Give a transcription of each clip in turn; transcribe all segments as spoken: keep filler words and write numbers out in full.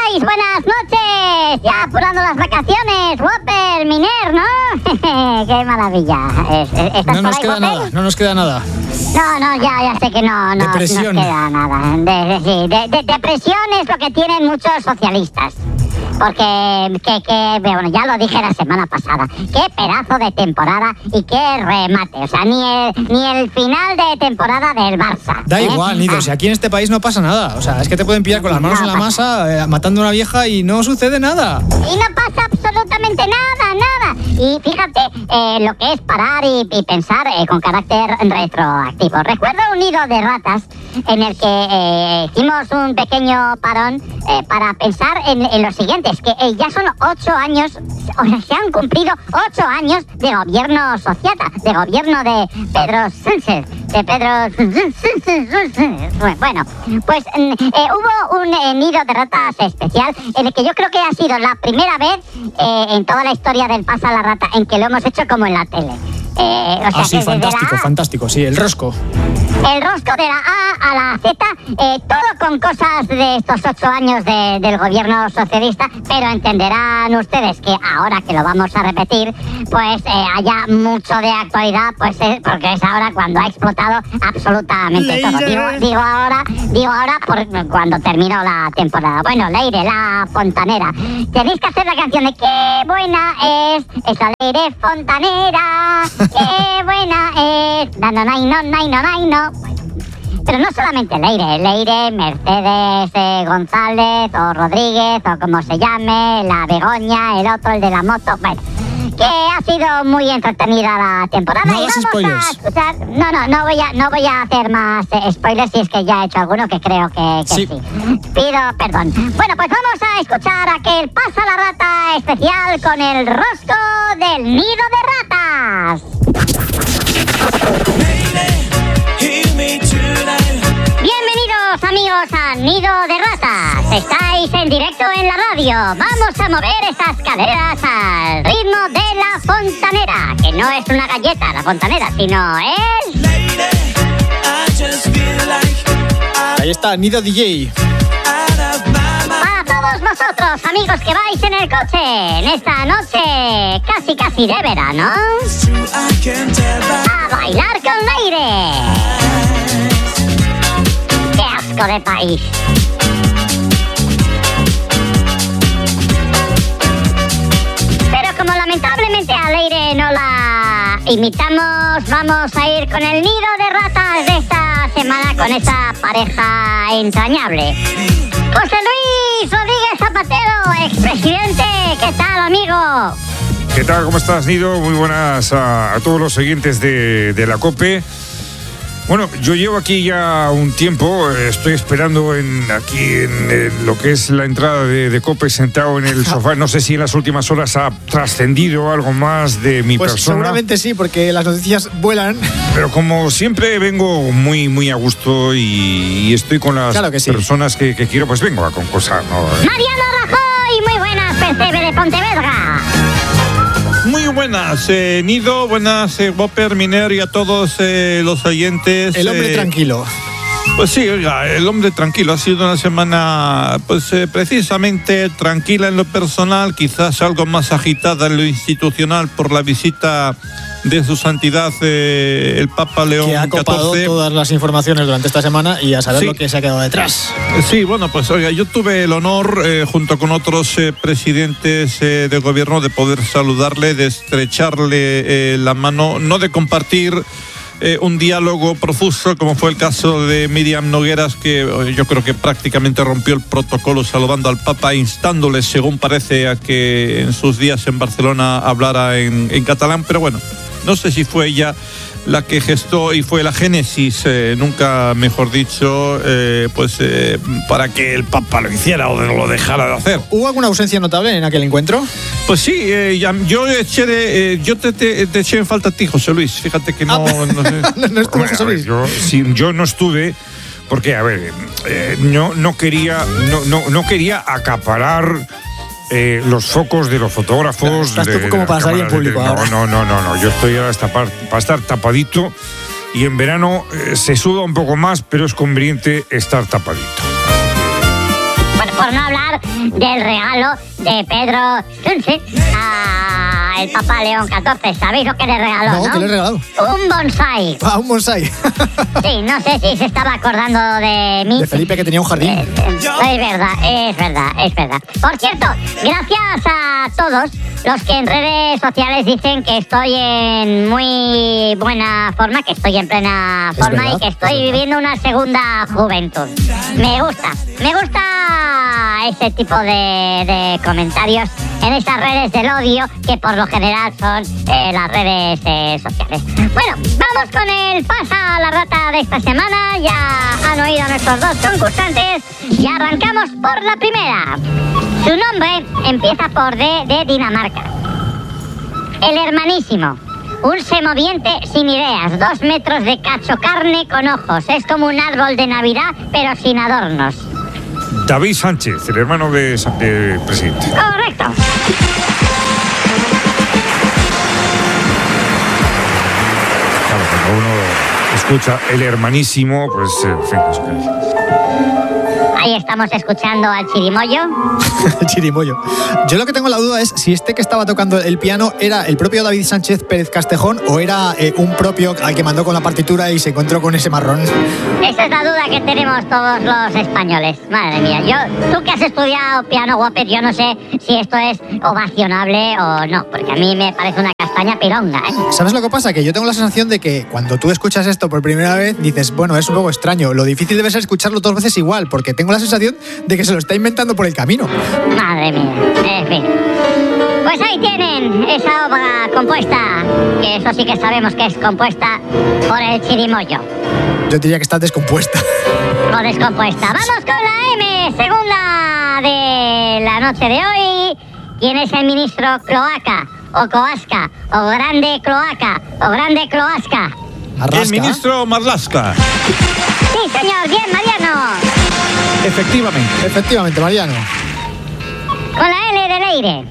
estáis? Buenas noches. Ya apurando las vacaciones. Whopper, Miner, ¿no? Qué maravilla. ¿Estás no nos por ahí, queda Whopper? nada, no nos queda nada. No, no, ya, ya sé que no, no Depresión. nos queda nada. De, de, sí, de, de, depresión es lo que tienen muchos socialistas. Porque, que, que, bueno, ya lo dije la semana pasada, qué pedazo de temporada y qué remate. O sea, ni el, ni el final de temporada del Barça. Da ¿eh? igual, Nido, Ah. si aquí en este país no pasa nada. O sea, es que te pueden pillar con las manos en la masa, eh, matando a una vieja y no sucede nada. Y no pasa absolutamente nada, nada. Y fíjate, eh, lo que es parar y, y pensar eh, con carácter retroactivo. Recuerdo un nido de ratas en el que eh, hicimos un pequeño parón eh, para pensar en, en lo siguiente. Es que eh, ya son ocho años, o sea, se han cumplido ocho años de gobierno sociata, de gobierno de Pedro Sánchez, de Pedro... Bueno, pues eh, hubo un eh, nido de ratas especial en el que yo creo que ha sido la primera vez eh, en toda la historia del Pasa a la Rata en que lo hemos hecho como en la tele. Eh, o sea, Ah, sí, que desde fantástico, la A, fantástico, sí, el rosco. el rosco de la A a la Z, eh, todo con cosas de estos ocho años de, del gobierno socialista, pero entenderán ustedes que ahora que lo vamos a repetir, pues eh, haya mucho de actualidad, pues eh, porque es ahora cuando ha explotado absolutamente Leire. todo. Digo, digo ahora, digo ahora por cuando terminó la temporada. Bueno, Leire, la fontanera. Tenéis que hacer la canción de qué buena es esa Leire fontanera, qué buena es, na no, nay, no, nay, no, nay, no. Pero no solamente Leire, Leire, Mercedes eh, González o Rodríguez o como se llame, la Begoña, el otro, el de la moto, bueno, que ha sido muy entretenida la temporada. No y hagas vamos spoilers. a escuchar, no, no, no voy a, no voy a hacer más eh, spoilers si es que ya he hecho alguno que creo que, que sí. Sí. Pido perdón. Bueno, pues vamos a escuchar aquel Pasa la Rata especial con el rosco del nido de ratas. Bienvenidos amigos a Nido de Ratas. Estáis en directo en la radio. Vamos a mover esas caderas al ritmo de la fontanera. Que no es una galleta la fontanera, sino es... Ahí está, Nido D J. Para todos vosotros, amigos que vais en el coche, en esta noche casi casi de verano, a bailar con Leire. ¡Qué asco de país! Pero como lamentablemente a Leire no la imitamos, vamos a ir con el nido de ratas de esta semana con esa pareja entrañable. José Luis Rodríguez Zapatero, expresidente, ¿qué tal, amigo? ¿Qué tal? ¿Cómo estás, Nido? Muy buenas a, a todos los siguientes de, de la COPE. Bueno, yo llevo aquí ya un tiempo, estoy esperando en, aquí en, en lo que es la entrada de, de COPE, sentado en el sofá. No sé si en las últimas horas ha trascendido algo más de mi Pues persona. seguramente sí, porque las noticias vuelan. Pero como siempre vengo muy, muy a gusto y, y estoy con las Claro que sí. personas que, que quiero, pues vengo a concursar, ¿no? Mariano Rajoy, muy buenas, Percebe de Pontevedra. Muy buenas, eh, Nido, buenas, eh, Whopper, Miner y a todos eh, los oyentes. El hombre eh, tranquilo. Pues sí, oiga, el hombre tranquilo. Ha sido una semana, pues eh, precisamente tranquila en lo personal, quizás algo más agitada en lo institucional por la visita de su santidad eh, el Papa León Que ha copado catorce. todas las informaciones durante esta semana y a saber Sí. lo que se ha quedado detrás. Sí, bueno, pues oiga, yo tuve el honor, eh, junto con otros eh, presidentes eh, de gobierno, de poder saludarle, de estrecharle eh, la mano, no de compartir eh, un diálogo profuso, como fue el caso de Miriam Nogueras, que eh, yo creo que prácticamente rompió el protocolo saludando al Papa, instándole, según parece, a que en sus días en Barcelona hablara en, en catalán, pero bueno, no sé si fue ella la que gestó y fue la génesis, eh, nunca mejor dicho, eh, pues eh, para que el Papa lo hiciera o lo dejara de hacer. ¿Hubo alguna ausencia notable en aquel encuentro? Pues sí, eh, ya, yo eché de, eh, yo te, te, te eché en falta a ti, José Luis. Fíjate que no, Ah, no sé. no, no estuvo Hombre, José a ver, Luis. yo, si yo no estuve, porque, a ver, eh, no, no, quería, no, no, no quería acaparar eh, los focos de los fotógrafos. Claro, estás de, tú como de para las salir en cámaras de- público no, ahora. no, no, no, no, yo estoy ahora hasta para, para estar tapadito y en verano eh, se suda un poco más, pero es conveniente estar tapadito. Por, por no hablar del regalo de Pedro Sánchez a el Papa León catorce. ¿Sabéis lo que le regaló, no? No, ¿qué le he regalado? Un bonsai. Ah, un bonsai. Sí, no sé si se estaba acordando de mí. De Felipe, que tenía un jardín. Eh, eh, es verdad, es verdad, es verdad. Por cierto, gracias a todos los que en redes sociales dicen que estoy en muy buena forma, que estoy en plena forma verdad, y que es estoy verdad. viviendo una segunda juventud. Me gusta, me gusta ese tipo de, de comentarios en estas redes del odio, que por lo general son eh, las redes eh, sociales. Bueno, vamos con el pasa a la rata de esta semana. Ya han oído a nuestros dos concursantes y arrancamos por la primera. Su nombre empieza por D de Dinamarca. El hermanísimo. Un semoviente sin ideas, dos metros de cacho carne con ojos. Es como un árbol de Navidad, pero sin adornos. David Sánchez, el hermano de, de presidente. Correcto. Claro, cuando uno escucha el hermanísimo, pues, eh, en fin, eso que- Ahí estamos escuchando al chirimoyo. Chirimoyo. Yo lo que tengo la duda es si este que estaba tocando el piano era el propio David Sánchez Pérez Castejón o era eh, un propio al que mandó con la partitura y se encontró con ese marrón. Esa es la duda que tenemos todos los españoles. Madre mía, yo, tú que has estudiado piano, Whopper, yo no sé si esto es ovacionable o no, porque a mí me parece una castaña pironga, ¿eh? ¿Sabes lo que pasa? Que yo tengo la sensación de que cuando tú escuchas esto por primera vez dices, bueno, es un poco extraño. Lo difícil debe ser escucharlo dos veces igual, porque tengo la sensación de que se lo está inventando por el camino. Madre mía, en fin. Pues ahí tienen esa obra compuesta, que eso sí que sabemos que es compuesta por el chirimoyo. Yo diría que está descompuesta. O descompuesta. Vamos con la M, segunda de la noche de hoy. ¿Quién es el ministro Cloaca? O Coasca, o Grande Cloaca, o Grande Cloasca. Arrasca. El ministro Marlaska. Sí, señor, bien, Mariano. Efectivamente. Efectivamente, Mariano. Con la L del aire.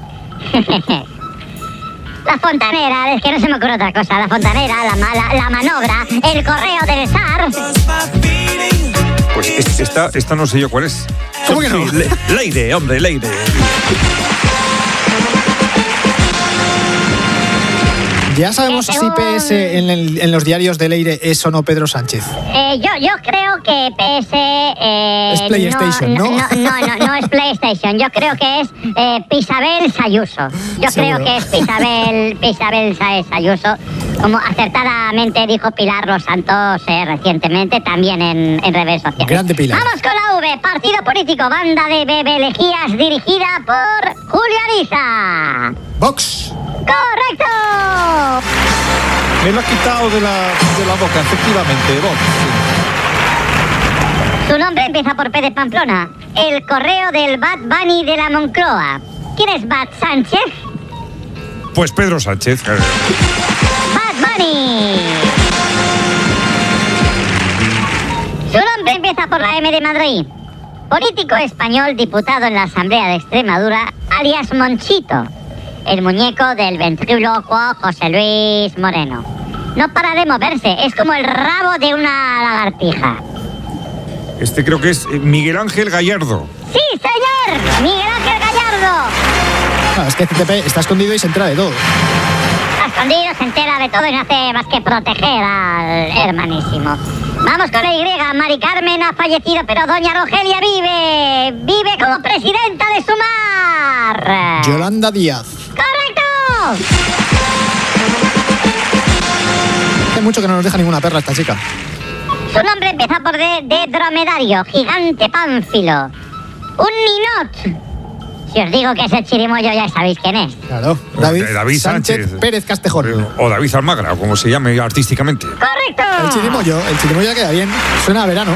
La fontanera, es que no se me ocurre otra cosa. La fontanera, la mala, la manobra, el correo del zar. Pues es- esta, esta no sé yo cuál es. ¿Cómo que no? Sí, Le- Leire, hombre, Leire. Ya sabemos Eh, si según- P S en, el- en los diarios de Leire es o no Pedro Sánchez. Eh, yo, yo creo que P S... Eh, Es PlayStation, ¿no? No, no, no, no es PlayStation. Yo creo que es eh, Pisabel Sayuso. Yo Seguro. creo que es Pisabel, Pisabel Sáez Ayuso. Como acertadamente dijo Pilar Los Santos eh, recientemente, también en, en redes sociales. Grande Pilar. Vamos con la V. Partido político, banda de bebelejías dirigida por Julio Ariza. Vox. ¡Correcto! Me lo ha quitado de la, de la boca, efectivamente. Vox, sí. Su nombre empieza por P de Pamplona. El correo del Bad Bunny de la Moncloa. ¿Quién es Bad Sánchez? Pues Pedro Sánchez. claro. Bad Bunny. Su nombre empieza por la M de Madrid. Político español, diputado en la Asamblea de Extremadura, alias Monchito. El muñeco del ventrílocuo José Luis Moreno. No para de moverse, es como el rabo de una lagartija. Este creo que es eh, Miguel Ángel Gallardo. ¡Sí, señor! ¡Miguel Ángel Gallardo! No, es que C T P está escondido y se entera de todo. Está escondido, se entera de todo y no hace más que proteger al hermanísimo. Vamos con la Y. Mari Carmen ha fallecido, pero doña Rogelia vive. Vive como presidenta de Sumar. Yolanda Díaz. ¡Correcto! Hace mucho que no nos deja ninguna perla esta chica. Su nombre empieza por D de dromedario, gigante pánfilo. Un ninot. Si os digo que es el chirimoyo, ya sabéis quién es. Claro. David, Eh, David Sánchez. Pérez Castejón. O David Almagra, o como se llame artísticamente. ¡Correcto! El chirimoyo, el chirimoyo ya queda bien. Suena a verano.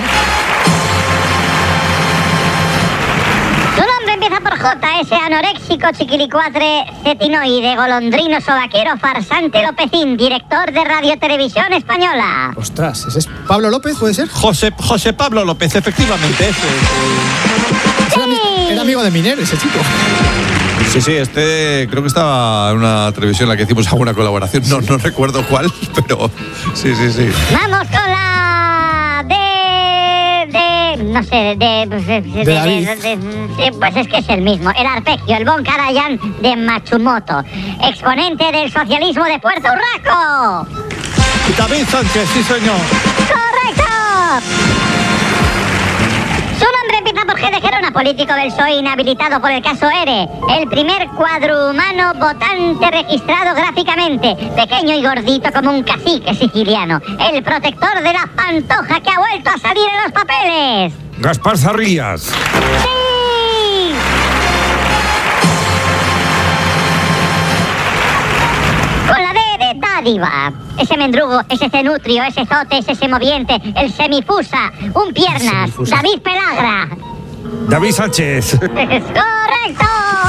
Su nombre empieza por J, ese anoréxico, chiquilicuatre, cetinoide, golondrino, sobaquero, farsante, Lopecín, director de Radio Televisión Española. Ostras, ¿ese es Pablo López, puede ser? José, José Pablo López, efectivamente. Ese, ese. Era, ami- era amigo de Miner, ese chico. Sí, sí, este creo que estaba en una televisión en la que hicimos alguna colaboración. No, no recuerdo cuál, pero sí, sí, sí. Vamos con la de... de... no sé, de... de, de, de David. de, de, de, pues es que es el mismo. El arpegio, el Bon Karajan de Matsumoto, exponente del socialismo de Puerto Urraco. David Sánchez, sí señor. ¡Correcto! Su nombre empieza por G de Gerona, político del P S O E inhabilitado por el caso ERE. El primer cuadrumano votante registrado gráficamente. Pequeño y gordito como un cacique siciliano. El protector de la pantoja que ha vuelto a salir en los papeles. Gaspar Zarrías. ¡Sí! Con la D de dádiva. Ese mendrugo, ese cenutrio, ese zote, ese semoviente, el semifusa, un piernas, Semifusa. David Pelagra. David Sánchez. ¡Correcto!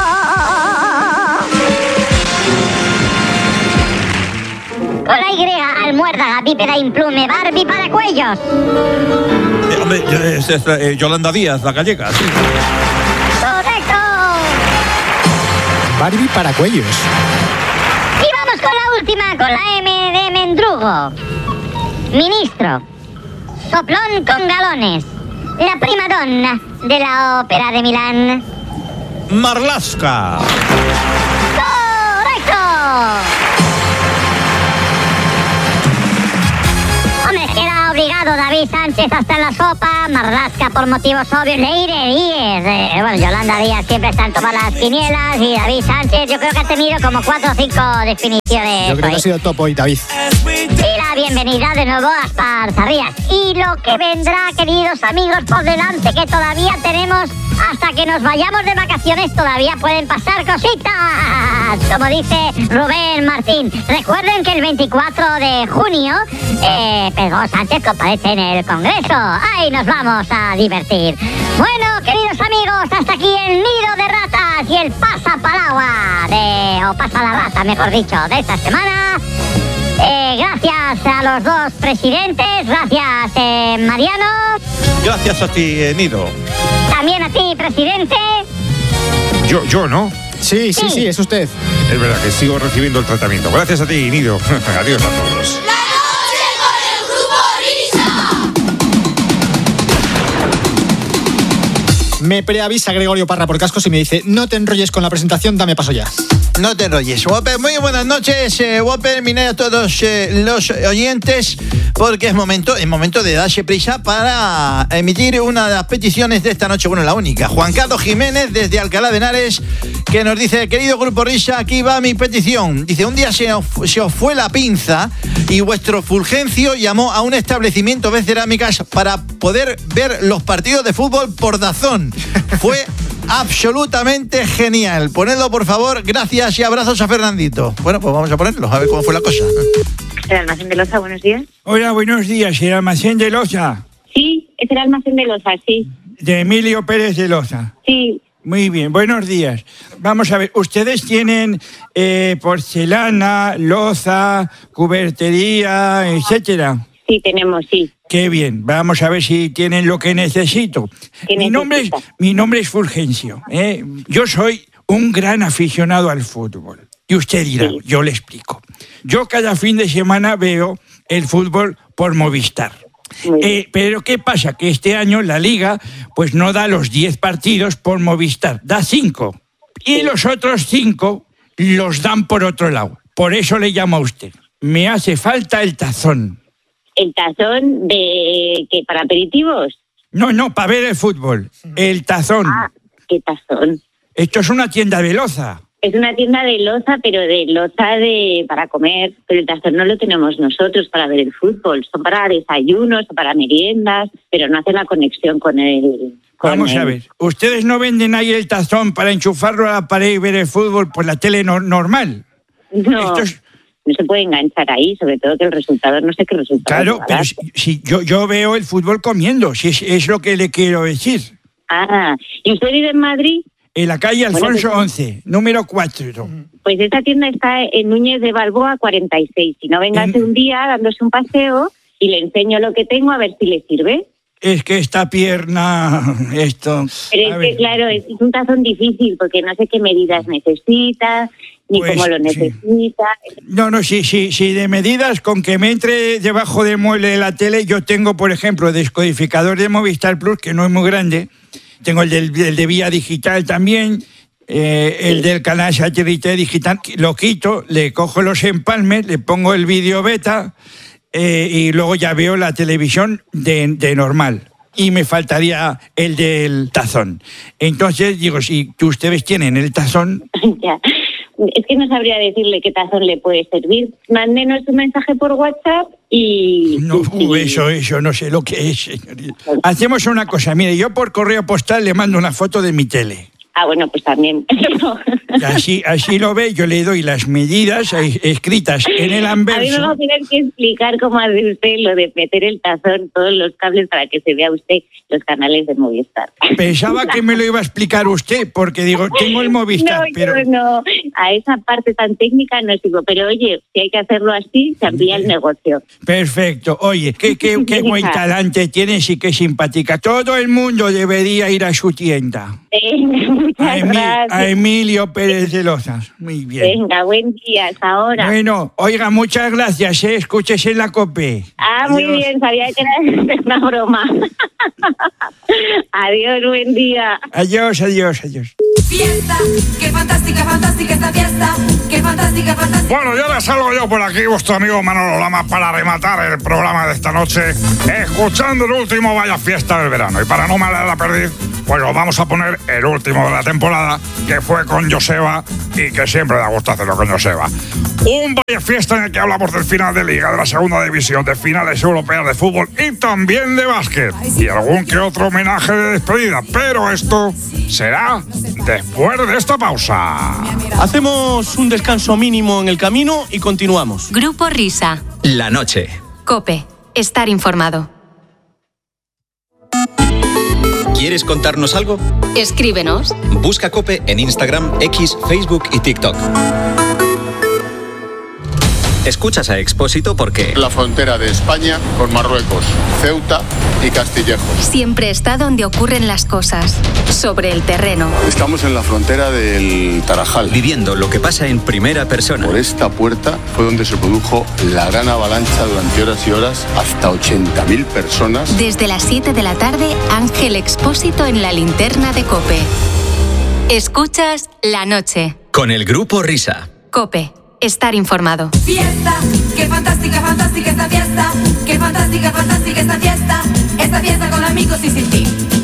Con la Y, almuérdaga, bípeda implume, Barbie para cuellos. Eh, hombre, es, es, eh, Yolanda Díaz, la gallega. Sí. ¡Correcto! Barbie para cuellos. Y vamos con la última, con la M de mendrugo. Ministro. Soplón con galones. La primadonna de la ópera de Milán. Marlaska. ¡Correcto! Hombre, es que era obligado David Sánchez hasta en la sopa, Marlaska por motivos obvios, Leire Díez. Eh, bueno, Yolanda Díaz siempre está en tomar las quinielas y David Sánchez yo creo que ha tenido como cuatro o cinco definiciones. Yo creo que hoy. ha sido top hoy, David. Y la bienvenida de nuevo a Gaspar Zarrías. Y lo que vendrá, queridos amigos, por delante, que todavía tenemos hasta que nos vayamos de vacaciones, todavía pueden pasar cositas. Como dice Rubén Martín. Recuerden que el veinticuatro de junio eh, Pedro Sánchez comparece en el Congreso. Ahí nos vamos a divertir. Bueno, queridos amigos, hasta aquí el nido de ratas y el pasapalagua de... o pasa la rata, mejor dicho, de esta semana. Eh, gracias a los dos presidentes, gracias eh, Mariano. Gracias a ti, eh, Nido. También a ti, presidente. Yo, yo, ¿no? Sí, sí, Sí. sí, es usted. Es verdad que sigo recibiendo el tratamiento. Gracias a ti, Nido. Adiós a todos. La noche con el grupo Risa. Me preavisa Gregorio Parra por cascos y me dice, no te enrolles con la presentación, dame paso ya. No te enrolles. Whopper, muy buenas noches, eh, Whopper, Miné, a todos eh, los oyentes, porque es momento, es momento de darse prisa para emitir una de las peticiones de esta noche, bueno, la única. Juan Carlos Jiménez, desde Alcalá de Henares, que nos dice, querido Grupo Risa, aquí va mi petición. Dice, un día se os, se os fue la pinza y vuestro Fulgencio llamó a un establecimiento de cerámicas para poder ver los partidos de fútbol por DAZN. Fue absolutamente genial. Ponedlo, por favor. Gracias y abrazos a Fernandito. Bueno, pues vamos a ponerlo, a ver cómo fue la cosa. ¿El almacén de Loza, buenos días? Hola, buenos días. ¿El almacén de Loza? Sí, es el almacén de Loza, sí. De Emilio Pérez de Loza. Sí, Muy bien, buenos días. Vamos a ver, ¿ustedes tienen eh, porcelana, loza, cubertería, etcétera? sí, tenemos, sí. Qué bien, vamos a ver si tienen lo que necesito. ¿Qué Mi nombre es, necesita? mi nombre es Fulgencio. ¿eh? Yo soy un gran aficionado al fútbol. Y usted dirá, Sí. yo le explico. Yo cada fin de semana veo el fútbol por Movistar. Muy bien. Eh, pero ¿qué pasa? Que este año la Liga pues no da los diez partidos por Movistar, da cinco. Y los otros cinco los dan por otro lado. Por eso le llamo a usted. Me hace falta el tazón. ¿El tazón de que para aperitivos? No, no, para ver el fútbol. El tazón. Ah, ¿qué tazón? Esto es una tienda de Loza. Es una tienda de loza, pero de loza de para comer. Pero el tazón no lo tenemos nosotros para ver el fútbol. Son para desayunos o para meriendas, pero no hace la conexión con el... con Vamos a el- ver. ¿Ustedes no venden ahí el tazón para enchufarlo a la pared y ver el fútbol por la tele no- normal? No, Esto es- no se puede enganchar ahí, sobre todo que el resultado, no sé qué resultado. Claro, va a pero dar. si, si yo, yo veo el fútbol comiendo, si es, es lo que le quiero decir. Ah, ¿y usted vive en Madrid? En la calle Bueno, Alfonso pues- once, número cuatro. Pues esta tienda está en Núñez de Balboa cuarenta y seis. Si no, véngase En- un día dándose un paseo y le enseño lo que tengo a ver si le sirve. es que esta pierna, esto... Pero es que, claro, es un tazón difícil porque no sé qué medidas necesita, ni Pues, cómo lo necesita. Sí. No, no, sí, sí, sí, de medidas, con que me entre debajo del mueble de la tele, yo tengo, por ejemplo, descodificador de Movistar Plus, que no es muy grande, tengo el, del, el de Vía Digital también, eh, el del canal satélite digital, lo quito, le cojo los empalmes, le pongo el vídeo beta eh, y luego ya veo la televisión de, de normal. Y me faltaría el del tazón. Entonces, digo, si ustedes tienen el tazón... Ya. Es que no sabría decirle qué tazón le puede servir. Mándenos un mensaje por WhatsApp y... No, y- uh, eso, eso, no sé lo que es, señorita. Hacemos una cosa, mire, yo por correo postal le mando una foto de mi tele. Ah, bueno, pues también. Y así, así lo ve, yo le doy las medidas eh, escritas en el A mí me va anverso. a tener que explicar cómo hace usted lo de meter el tazón, todos los cables para que se vea usted los canales de Movistar. Pensaba que me lo iba a explicar usted, porque digo, tengo el Movistar, No, pero... yo no. A esa parte tan técnica no sigo. Pero oye, si hay que hacerlo así, se amplía el negocio. Perfecto. Oye, qué, qué, qué buen Hija. talante tienes y qué simpática. Todo el mundo debería ir a su tienda. Venga, muchas A, Emi- gracias. a Emilio Pérez de Lozas. Muy bien. Venga, buen día, hasta ahora. Bueno, oiga, muchas gracias, ¿eh? Escúchese en la COPE. Ah, muy Adiós. bien, sabía que era una broma. Adiós, buen día. Adiós, adiós, adiós. Fiesta, qué fantástica, fantástica esta fiesta, qué fantástica, fantástica. Bueno, ya les salgo yo por aquí, vuestro amigo Manolo Lama, para rematar el programa de esta noche, escuchando el último Vaya Fiesta del verano. Y para no me la perder, pues os vamos a poner el último de la temporada, que fue con Joseba, y que siempre da gusto hacerlo con Joseba. Un Vaya Fiesta en el que hablamos del final de Liga, de la segunda división, de finales europeas de fútbol y también de básquet. Y algún que otro homenaje de despedida. Pero esto será después de esta pausa. Hacemos un descanso mínimo en el camino y continuamos. Grupo Risa. La noche. Cope. Estar informado. ¿Quieres contarnos algo? Escríbenos. Busca Cope en Instagram, X, Facebook y TikTok. Escuchas a Expósito porque... La frontera de España con Marruecos, Ceuta y Castillejo. Siempre está donde ocurren las cosas. Sobre el terreno. Estamos en la frontera del Tarajal. Viviendo lo que pasa en primera persona. Por esta puerta fue donde se produjo la gran avalancha durante horas y horas, hasta ochenta mil personas. Desde las siete de la tarde, Ángel Expósito en la linterna de Cope. Escuchas La Noche. Con el Grupo Risa. Cope. Estar informado. Fiesta, qué fantástica, fantástica esta fiesta, qué fantástica, fantástica esta fiesta, esta fiesta con amigos y sin ti.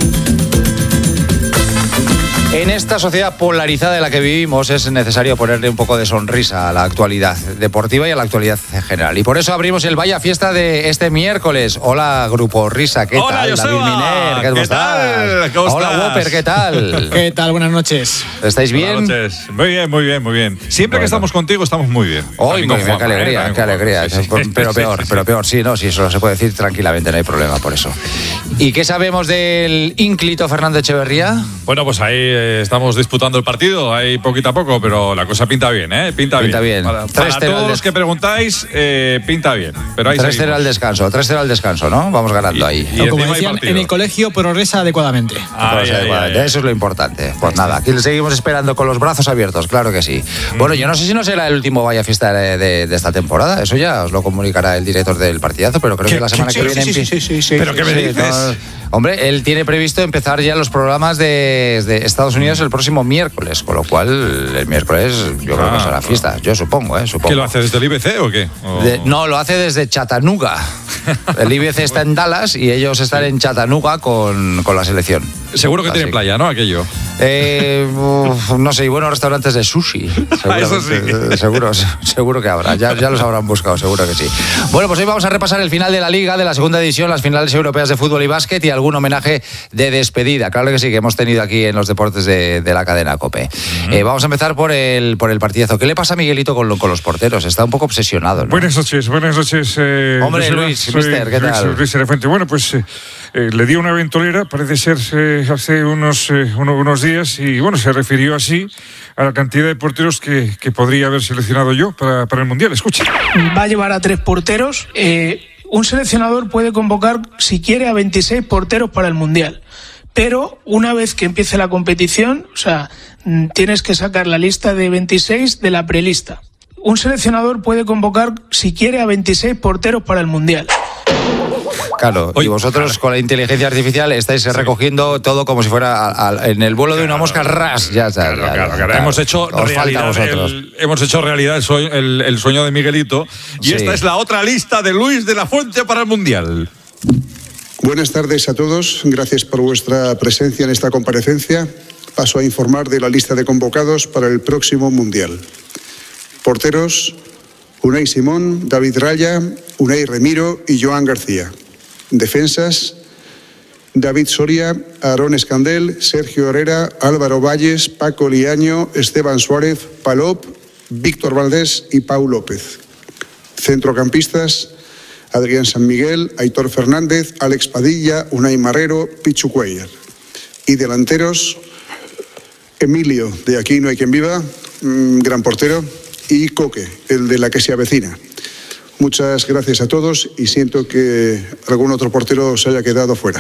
En esta sociedad polarizada en la que vivimos es necesario ponerle un poco de sonrisa a la actualidad deportiva y a la actualidad en general. Y por eso abrimos el Vaya Fiesta de este miércoles. Hola, Grupo Risa, ¿qué Hola, tal? Joseba. David Miner, ¿qué, ¿Qué estás? tal? ¿Cómo Hola, estás? Whopper, ¿qué tal? ¿Qué tal? Buenas noches. ¿Estáis bien? Buenas noches. Muy bien, muy bien, muy bien. Siempre Bueno. que estamos contigo estamos muy bien. Hoy, También con qué Juanma, ¿eh? alegría, También qué con alegría. Juanma. Sí, sí. Pero Sí, peor, sí, sí. pero peor, sí, no, sí, eso se puede decir tranquilamente, no hay problema por eso. ¿Y qué sabemos del ínclito Fernando Echeverría? Bueno, pues ahí eh, estamos disputando el partido, ahí poquito a poco, pero la cosa pinta bien, ¿eh? Pinta, Pinta bien. Para, tres para cero al todos des- los que preguntáis, eh, pinta bien. Pero ahí tres cero seguimos. al descanso, tres cero al descanso, ¿no? Vamos ganando ahí. Y O como encima hay decían, partido. en el colegio progresa adecuadamente. Ay, Pues, ay, eh, ay, eso es lo importante. Pues nada, aquí le seguimos esperando con los brazos abiertos, claro que sí. Bueno, yo no sé si no será el último Vaya Fiesta de, de- de esta temporada, eso ya os lo comunicará el director del partidazo, pero creo ¿Qué- que la qué- semana sí, que viene... sí, sí, empie- sí, sí, sí, ¿Pero sí, qué me sí. dices? no, hombre, él tiene previsto empezar ya los programas de, de Estados Unidos el próximo miércoles, con lo cual el miércoles yo creo que Ah, será fiesta, yo supongo, ¿eh? Supongo. ¿Qué lo haces desde el I B C o qué? O- De- no, lo hace desde Chattanooga. El I B C está en Dallas y ellos están en Chattanooga con, con la selección. Seguro que Así tiene playa, ¿no? Aquello. Eh, uf, no sé, y buenos restaurantes de sushi. Eso sí. seguramente, Seguro, seguro que habrá. Ya, ya los habrán buscado, seguro que sí. Bueno, pues hoy vamos a repasar el final de la Liga, de la segunda división, las finales europeas de fútbol y básquet y algún homenaje de despedida. Claro que sí, que hemos tenido aquí en los deportes de, de la cadena COPE. Eh, vamos a empezar por el, por el partidazo. ¿Qué le pasa a Miguelito con, lo- con los porteros? Está un poco obsesionado, ¿no? Buenas noches, buenas noches. eh, Hombre, Joseba. Luis, Soy mister, ¿qué Luis- tal? Luis Elefuente. Bueno, pues eh, eh, le di una ventolera, parece ser eh, hace unos, eh, uno- unos días, y bueno, se refirió así a la cantidad de porteros que, que podría haber seleccionado yo para, para el Mundial. Escucha. Va a llevar a tres porteros. eh, Un seleccionador puede convocar, si quiere, a veintiséis porteros para el Mundial. Pero una vez que empiece la competición, o sea, tienes que sacar la lista de veintiséis de la prelista. Un seleccionador puede convocar, si quiere, a veintiséis porteros para el Mundial. Claro, Oye, y vosotros claro. con la inteligencia artificial estáis sí. recogiendo todo como si fuera a, a, en el vuelo de una mosca, ras, ya está. Claro, claro, claro, claro. Hemos hecho Os realidad, el, hemos hecho realidad el sueño, el, el sueño de Miguelito y sí. esta es la otra lista de Luis de la Fuente para el Mundial. Buenas tardes a todos, gracias por vuestra presencia en esta comparecencia. Paso a informar de la lista de convocados para el próximo Mundial. Porteros: Unai Simón, David Raya, Unai Remiro y Joan García. Defensas: David Soria, Aarón Escandel, Sergio Herrera, Álvaro Valles, Paco Liaño, Esteban Suárez, Palop, Víctor Valdés y Pau López. Centrocampistas: Adrián San Miguel, Aitor Fernández, Alex Padilla, Unai Marrero, Pichu Cuellar. Y delanteros: Emilio, de Aquí no hay quien viva, mmm, gran portero, y Coque, el de La que se avecina. Muchas gracias a todos y siento que algún otro portero se haya quedado fuera.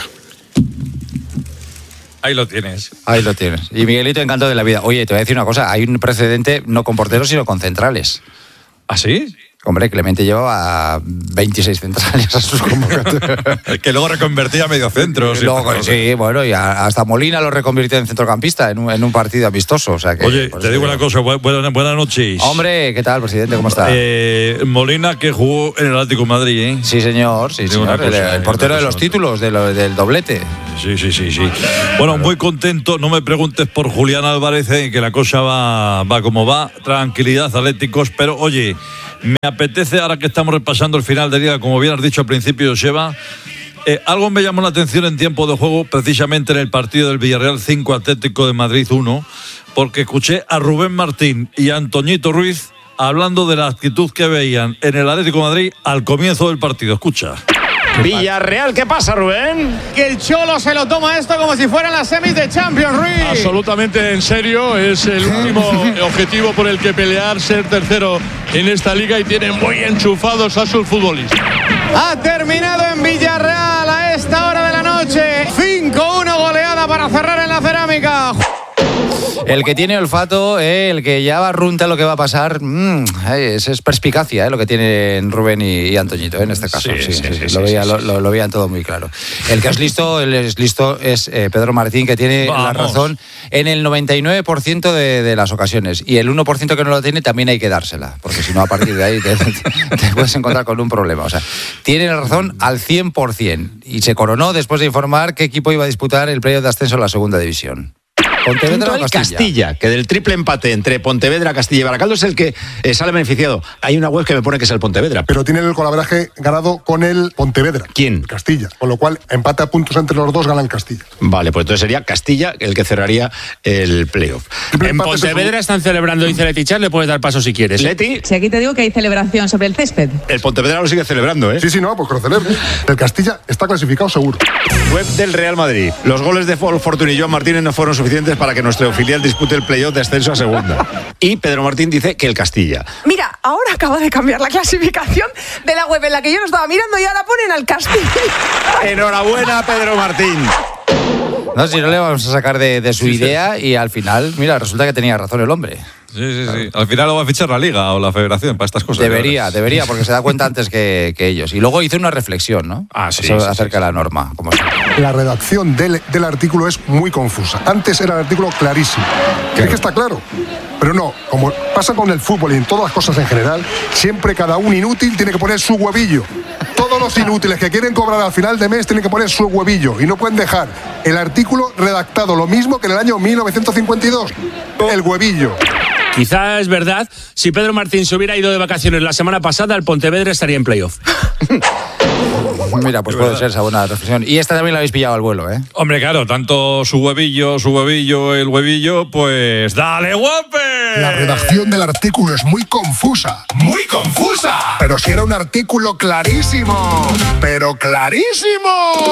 Ahí lo tienes. Ahí lo tienes. Y Miguelito, encantado de la vida. Oye, te voy a decir una cosa, hay un precedente no con porteros sino con centrales. ¿Ah, sí? Hombre, Clemente lleva a veintiséis centrales a sus convocatorias. Que luego reconvertía a mediocentros. Luego, sí, bueno, y hasta Molina lo reconvirtió en centrocampista en un, en un partido amistoso. O sea que, Oye, te digo una cosa, buenas buena noches. Hombre, ¿qué tal, presidente? ¿Cómo está? Eh, Molina, que jugó en el Atlético de Madrid, ¿eh? Sí, señor, sí, señor. Cosa, el, el portero de los títulos, de lo, del doblete. Sí, sí, sí, sí. Bueno, muy contento, no me preguntes por Julián Álvarez, ¿eh? Que la cosa va, va como va. Tranquilidad, Atléticos, pero oye, me apetece, ahora que estamos repasando el final de liga, como bien has dicho al principio, Joseba, eh, algo me llamó la atención en tiempo de juego, precisamente en el partido del Villarreal cinco, Atlético de Madrid uno, porque escuché a Rubén Martín y a Antoñito Ruiz hablando de la actitud que veían en el Atlético de Madrid al comienzo del partido. Escucha. Villarreal, ¿qué pasa, Rubén? Que el Cholo se lo toma esto como si fueran las semis de Champions, Ruiz. Absolutamente en serio, es el último objetivo por el que pelear, ser tercero en esta liga, y tienen muy enchufados a sus futbolistas. Ha terminado en Villarreal a esta hora de la noche. cinco uno goleada para cerrar en la cerámica. El que tiene olfato, eh, el que ya barrunta lo que va a pasar, mmm, es, es perspicacia eh, lo que tienen Rubén y, y Antoñito eh, en este caso. Sí, sí, sí, sí, sí, sí, lo, veía, sí, sí, lo, lo, lo veían todo muy claro. El que es listo, el es listo es eh, Pedro Martín, que tiene Vamos. la razón en el noventa y nueve por ciento de, de las ocasiones. Y el uno por ciento que no lo tiene también hay que dársela, porque si no a partir de ahí te, te, te puedes encontrar con un problema. O sea, tiene la razón al cien por ciento y se coronó después de informar qué equipo iba a disputar el playoff de ascenso a la segunda división. Pontevedra o Castilla. Castilla, que del triple empate entre Pontevedra, Castilla y Baracaldo es el que eh, sale beneficiado. Hay una web que me pone que es el Pontevedra. Pero tienen el colaboraje ganado con el Pontevedra. ¿Quién? Castilla. Con lo cual, empate a puntos entre los dos, ganan Castilla. Vale, pues entonces sería Castilla el que cerraría el playoff. En Pontevedra están celebrando, dice Leti Char, le puedes dar paso si quieres. Leti. Si aquí te digo que hay celebración sobre el césped. El Pontevedra lo sigue celebrando, ¿eh? Sí, sí, no, pues que lo celebre. El Castilla está clasificado seguro. Web del Real Madrid. Los goles de Fortuny y Joan Martínez no fueron suficientes para que nuestro filial dispute el playoff de ascenso a segunda. Y Pedro Martín dice que el Castilla. Mira, ahora acaba de cambiar la clasificación de la web en la que yo lo estaba mirando y ahora ponen al Castilla. Enhorabuena, Pedro Martín. No, si no le vamos a sacar de, de su sí, idea sí. Y al final, mira, resulta que tenía razón el hombre. Sí, sí, sí. Al final lo va a fichar la Liga o la Federación para estas cosas. Debería, debería, porque se da cuenta antes que, que ellos. Y luego hizo una reflexión, ¿no? Ah, sí. Eso sí, acerca sí, de la norma. Como la redacción del, del artículo es muy confusa. Antes era el artículo clarísimo. ¿Crees que está claro? Pero no, como pasa con el fútbol y en todas las cosas en general, siempre cada un inútil tiene que poner su huevillo. Todos los inútiles que quieren cobrar al final de mes tienen que poner su huevillo y no pueden dejar el artículo redactado lo mismo que en el año mil novecientos cincuenta y dos. El huevillo. Quizá es verdad, si Pedro Martín se hubiera ido de vacaciones la semana pasada, el Pontevedra estaría en playoff. Mira, pues puede ser esa buena reflexión. Y esta también la habéis pillado al vuelo, ¿eh? Hombre, claro, tanto su huevillo, su huevillo, el huevillo, pues ¡dale, guape! La redacción del artículo es muy confusa. ¡Muy confusa! Pero si era un artículo clarísimo. ¡Pero clarísimo!